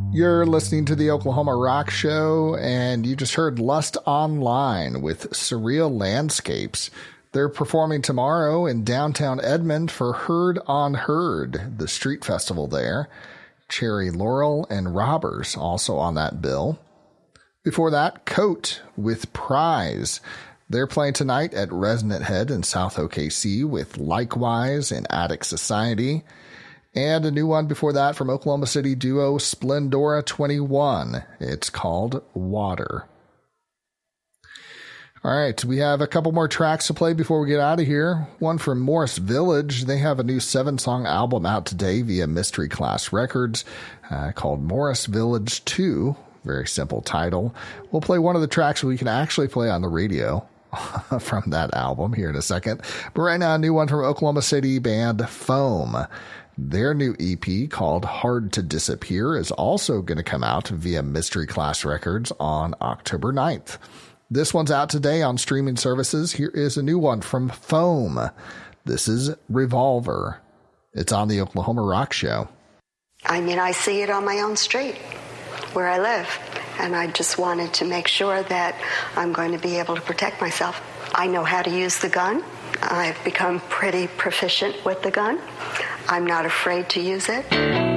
You're listening to the Oklahoma Rock Show, and you just heard Lust Online with Surreal Landscapes. They're performing tomorrow in downtown Edmond for Herd on Herd, the street festival there. Cherry Laurel and Robbers also on that bill. Before that, Coat with Prize. They're playing tonight at Resonant Head in South OKC with Likewise and Attic Society. And a new one before that from Oklahoma City duo Splendora 21. It's called Water. All right, we have a couple more tracks to play before we get out of here. One from Morris Village. They have a new 7-song album out today via Mystery Class Records called Morris Village 2. Very simple title. We'll play one of the tracks we can actually play on the radio from that album here in a second. But right now, a new one from Oklahoma City band Foam. Their new EP called Hard to Disappear is also going to come out via Mystery Class Records on October 9th. This one's out today on streaming services. Here is a new one from Foam. This is Revolver. It's on the Oklahoma Rock Show. I mean, I see it on my own street where I live, and I just wanted to make sure that I'm going to be able to protect myself. I know how to use the gun. I've become pretty proficient with the gun. I'm not afraid to use it.